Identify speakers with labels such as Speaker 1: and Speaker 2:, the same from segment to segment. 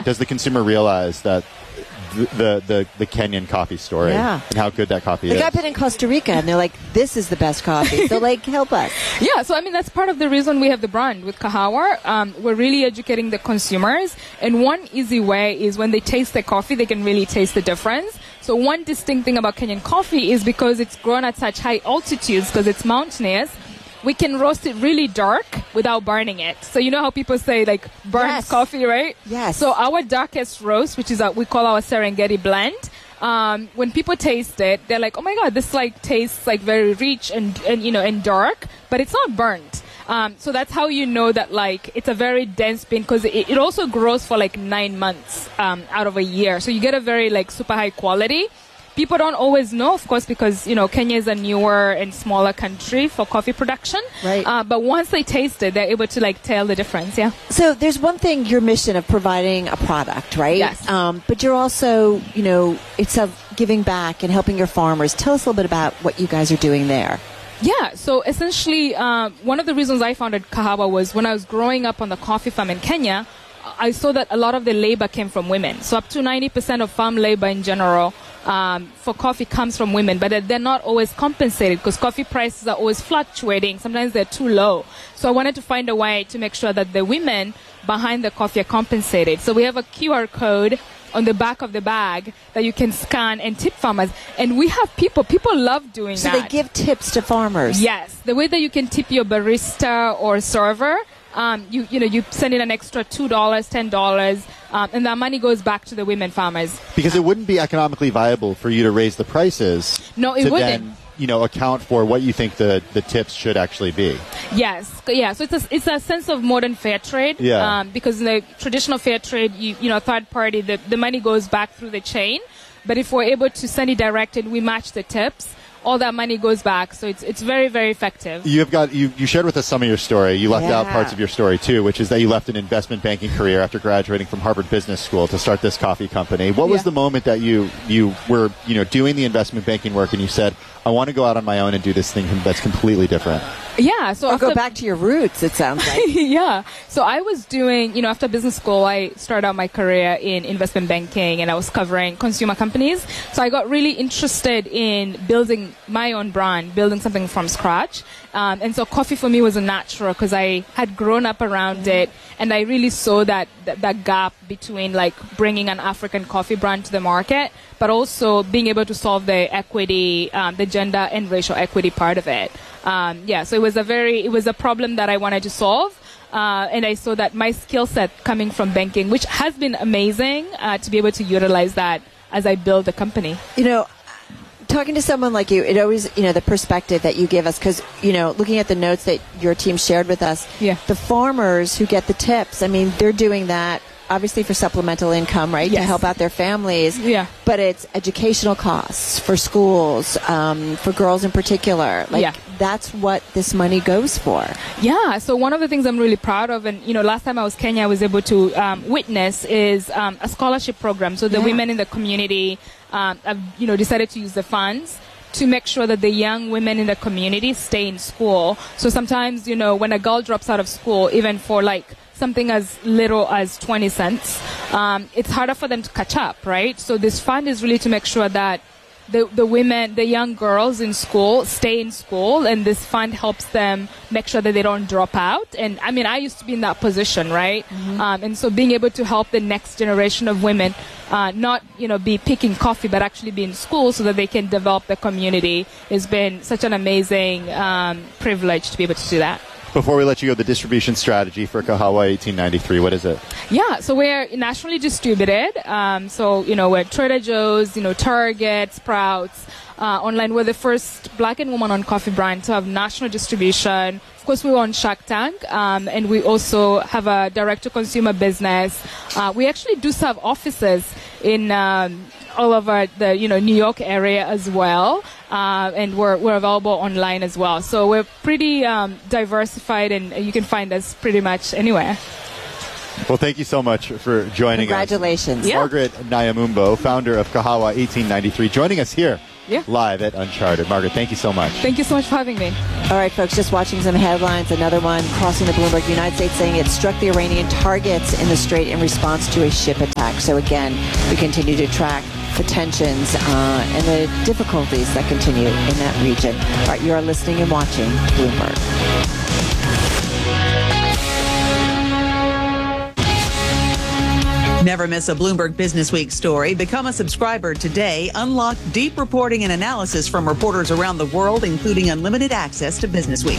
Speaker 1: does the consumer realize that the Kenyan coffee story and how good that coffee is?
Speaker 2: Like, I've been in Costa Rica and they're like, this is the best coffee. So, like, help us.
Speaker 3: Yeah, so I mean, that's part of the reason we have the brand with Kahawa. We're really educating the consumers. And one easy way is when they taste the coffee, they can really taste the difference. So one distinct thing about Kenyan coffee is because it's grown at such high altitudes, because it's mountainous, we can roast it really dark without burning it. So you know how people say, like, burnt coffee, right?
Speaker 2: Yes.
Speaker 3: So our darkest roast, which is we call our Serengeti blend, when people taste it, they're like, oh my God, this like tastes like very rich and dark, but it's not burnt. So that's how you know that, like, it's a very dense bean, because it also grows for like 9 months out of a year. So you get a very like super high quality. People don't always know, of course, because, Kenya is a newer and smaller country for coffee production.
Speaker 2: Right.
Speaker 3: But once they taste it, they're able to, like, tell the difference, yeah.
Speaker 2: So there's one thing, your mission of providing a product, right?
Speaker 3: Yes.
Speaker 2: But you're also, it's giving back and helping your farmers. Tell us a little bit about what you guys are doing there.
Speaker 3: Yeah, so essentially, one of the reasons I founded Kahawa was when I was growing up on the coffee farm in Kenya, I saw that a lot of the labor came from women. So up to 90% of farm labor in general for coffee comes from women, but they're not always compensated because coffee prices are always fluctuating. Sometimes they're too low. So I wanted to find a way to make sure that the women behind the coffee are compensated. So we have a QR code on the back of the bag that you can scan and tip farmers. And we have people love doing that.
Speaker 2: So they give tips to farmers.
Speaker 3: Yes. The way that you can tip your barista or server, you send in an extra $2, $10, and that money goes back to the women farmers.
Speaker 1: Because it wouldn't be economically viable for you to raise the prices.
Speaker 3: No, it wouldn't.
Speaker 1: Then, account for what you think the tips should actually be.
Speaker 3: Yes, yeah. So it's a sense of modern fair trade.
Speaker 1: Yeah.
Speaker 3: Because in the traditional fair trade, third party, the money goes back through the chain. But if we're able to send it direct and we match the tips, all that money goes back. So it's very, very effective.
Speaker 1: You shared with us some of your story. You left out parts of your story too, which is that you left an investment banking career after graduating from Harvard Business School to start this coffee company. What was the moment that you were doing the investment banking work and you said, I want to go out on my own and do this thing that's completely different?
Speaker 3: Yeah. So
Speaker 2: or go back to your roots, it sounds like.
Speaker 3: Yeah. So I was doing, after business school, I started out my career in investment banking and I was covering consumer companies. So I got really interested in building my own brand, building something from scratch. And so coffee for me was a natural because I had grown up around it and I really saw that gap between like bringing an African coffee brand to the market, but also being able to solve the equity, the gender and racial equity part of it. So it was a problem that I wanted to solve. And I saw that my skill set coming from banking, which has been amazing, to be able to utilize that as I build the company.
Speaker 2: Talking to someone like you, it always, the perspective that you give us, because, looking at the notes that your team shared with us, the farmers who get the tips, I mean, they're doing that obviously for supplemental income, right, to help out their families.
Speaker 3: Yeah.
Speaker 2: But it's educational costs for schools, for girls in particular. That's what this money goes for. Yeah.
Speaker 3: So one of the things I'm really proud of, and, last time I was in Kenya, I was able to witness is a scholarship program. So the women in the community have, decided to use the funds to make sure that the young women in the community stay in school. So sometimes, when a girl drops out of school, even for like something as little as 20 cents, it's harder for them to catch up, right? So this fund is really to make sure that the women, the young girls in school stay in school, and this fund helps them make sure that they don't drop out. And I mean, I used to be in that position, right? And so being able to help the next generation of women not, be picking coffee, but actually be in school so that they can develop the community has been such an amazing privilege to be able to do that.
Speaker 1: Before we let you go, the distribution strategy for Kahawa 1893, what is it?
Speaker 3: Yeah, so we're nationally distributed. We're Trader Joe's, Target, Sprouts, online. We're the first black and woman owned coffee brand to have national distribution. Of course, we were on Shark Tank, and we also have a direct-to-consumer business. We actually do have offices in all over the New York area as well, and we're available online as well. So we're pretty diversified, and you can find us pretty much anywhere.
Speaker 1: Well, thank you so much for joining us.
Speaker 2: Congratulations.
Speaker 3: Yeah.
Speaker 1: Margaret Nyamumbo, founder of Kahawa 1893, joining us here live at Uncharted. Margaret, thank you so much.
Speaker 3: Thank you so much for having me.
Speaker 2: All right, folks, just watching some headlines. Another one crossing the Bloomberg, United States saying it struck the Iranian targets in the Strait in response to a ship attack. effect. So again, we continue to track the tensions and the difficulties that continue in that region. All right, you are listening and watching Bloomberg.
Speaker 4: Never miss a Bloomberg Business Week story. Become a subscriber today. Unlock deep reporting and analysis from reporters around the world, including unlimited access to Business Week.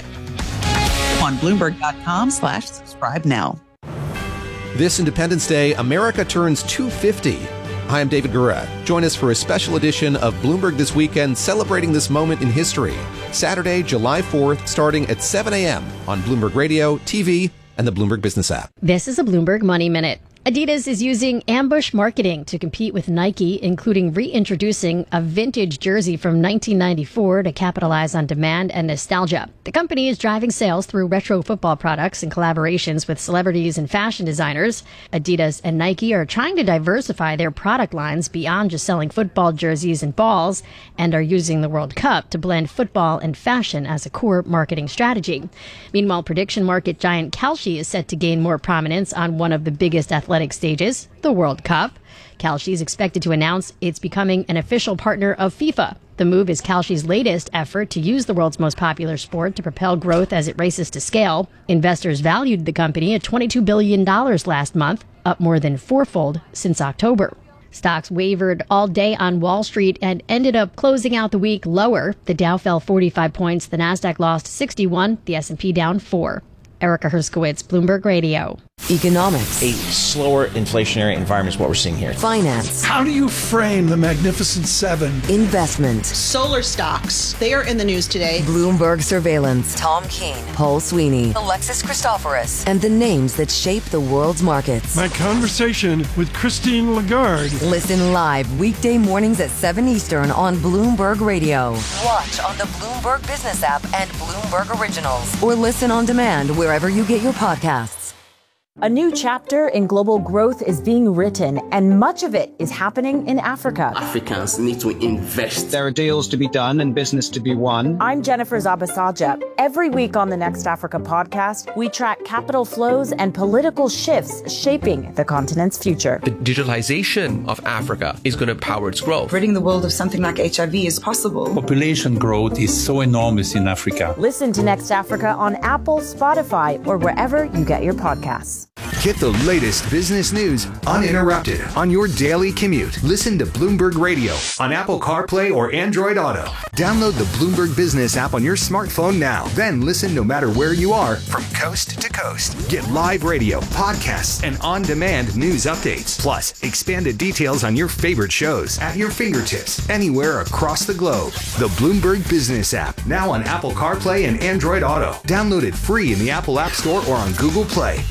Speaker 4: On Bloomberg.com/subscribe now.
Speaker 5: This Independence Day, America turns 250. Hi, I'm David Gura. Join us for a special edition of Bloomberg This Weekend, celebrating this moment in history. Saturday, July 4th, starting at 7 a.m. on Bloomberg Radio, TV, and the Bloomberg Business app.
Speaker 6: This is a Bloomberg Money Minute. Adidas is using ambush marketing to compete with Nike, including reintroducing a vintage jersey from 1994 to capitalize on demand and nostalgia. The company is driving sales through retro football products and collaborations with celebrities and fashion designers. Adidas and Nike are trying to diversify their product lines beyond just selling football jerseys and balls, and are using the World Cup to blend football and fashion as a core marketing strategy. Meanwhile, prediction market giant Kalshi is set to gain more prominence on one of the biggest athletic stages, the World Cup. Kalshi is expected to announce it's becoming an official partner of FIFA. The move is Kalshi's latest effort to use the world's most popular sport to propel growth as it races to scale. Investors valued the company at $22 billion last month, up more than fourfold since October. Stocks wavered all day on Wall Street and ended up closing out the week lower. The Dow fell 45 points, the Nasdaq lost 61, the S&P down 4. Erica Herskowitz, Bloomberg Radio.
Speaker 7: Economics.
Speaker 8: A slower inflationary environment is what we're seeing here.
Speaker 7: Finance.
Speaker 9: How do you frame the Magnificent Seven?
Speaker 7: Investment.
Speaker 4: Solar stocks. They are in the news today.
Speaker 7: Bloomberg surveillance. Tom Keene. Paul Sweeney. Alexis Christoforous. And the names that shape the world's markets.
Speaker 9: My conversation with Christine Lagarde.
Speaker 7: Listen live weekday mornings at 7 Eastern on Bloomberg Radio. Watch on the Bloomberg Business app and Bloomberg Originals. Or listen on demand wherever you get your podcasts.
Speaker 10: A new chapter in global growth is being written, and much of it is happening in Africa.
Speaker 11: Africans need to invest.
Speaker 12: There are deals to be done and business to be won.
Speaker 10: I'm Jennifer Zabasaja. Every week on the Next Africa podcast, we track capital flows and political shifts shaping the continent's future.
Speaker 13: The digitalization of Africa is going to power its growth.
Speaker 14: Ridding the world of something like HIV is possible.
Speaker 15: Population growth is so enormous in Africa.
Speaker 10: Listen to Next Africa on Apple, Spotify, or wherever you get your podcasts.
Speaker 16: Get the latest business news uninterrupted on your daily commute. Listen to Bloomberg Radio on Apple CarPlay or Android Auto. Download the Bloomberg Business app on your smartphone now. Then listen no matter where you are from coast to coast. Get live radio, podcasts, and on-demand news updates. Plus, expanded details on your favorite shows at your fingertips anywhere across the globe. The Bloomberg Business app, now on Apple CarPlay and Android Auto. Download it free in the Apple App Store or on Google Play.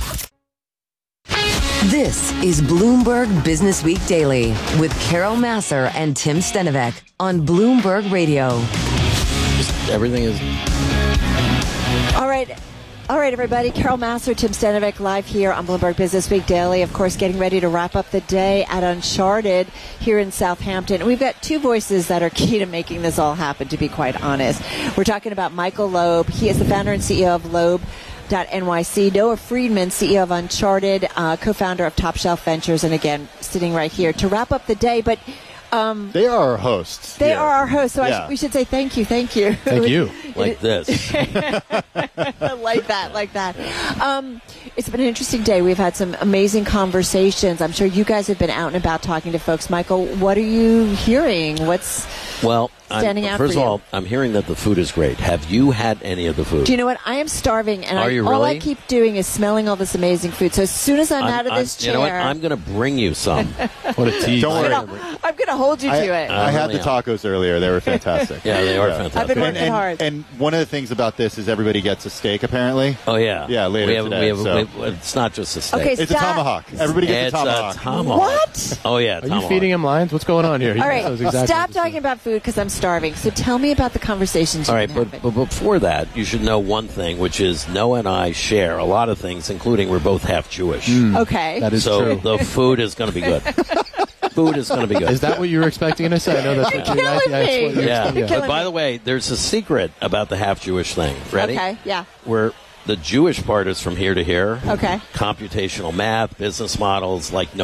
Speaker 7: This is Bloomberg Business Week Daily with Carol Massar and Tim Stenovec on Bloomberg Radio.
Speaker 17: Everything is...
Speaker 2: All right, everybody. Carol Massar, Tim Stenovec, live here on Bloomberg Business Week Daily. Of course, getting ready to wrap up the day at Uncharted here in Southampton. We've got two voices that are key to making this all happen, to be quite honest. We're talking about Michael Loeb. He is the founder and CEO of Loeb.nyc. Noah Friedman, CEO of Uncharted, co-founder of Top Shelf Ventures, and again, sitting right here to wrap up the day. But
Speaker 1: they are our hosts.
Speaker 2: They are our hosts, so we should say thank you.
Speaker 17: Thank you. Like this.
Speaker 2: like that. It's been an interesting day. We've had some amazing conversations. I'm sure you guys have been out and about talking to folks. Michael, what are you hearing? What's standing out for you?
Speaker 17: First of all, I'm hearing that the food is great. Have you had any of the food?
Speaker 2: Do you know what? I am starving, and
Speaker 17: all
Speaker 2: I keep doing is smelling all this amazing food. So as soon as I'm out of this chair...
Speaker 17: You know what? I'm going to bring you some. What a tease.
Speaker 1: Don't worry.
Speaker 2: I'm going to hold you to it.
Speaker 1: I had the tacos earlier. They were fantastic.
Speaker 17: Yeah, they are fantastic.
Speaker 2: I've been working hard.
Speaker 1: And one of the things about this is everybody gets a steak, apparently.
Speaker 17: Oh, yeah.
Speaker 1: Yeah, later today.
Speaker 17: It's not just a steak.
Speaker 2: Okay,
Speaker 1: it's a tomahawk. Everybody gets a tomahawk.
Speaker 2: What?
Speaker 17: Oh, yeah,
Speaker 18: Are you feeding him lines? What's going on here?
Speaker 2: All right, stop talking about food because I'm starving. So tell me about the conversations you've been having.
Speaker 17: But before that, you should know one thing, which is Noah and I share a lot of things, including we're both half Jewish.
Speaker 2: Okay.
Speaker 18: That is
Speaker 17: true. So the food is going to be good. Food is going to be good.
Speaker 18: Is that what you were expecting to say? I know that's what you
Speaker 17: Yeah. But by the way, there's a secret about the half Jewish thing. Ready?
Speaker 2: Okay, yeah.
Speaker 17: Where the Jewish part is from here to here.
Speaker 2: Okay.
Speaker 17: Computational math, business models, like no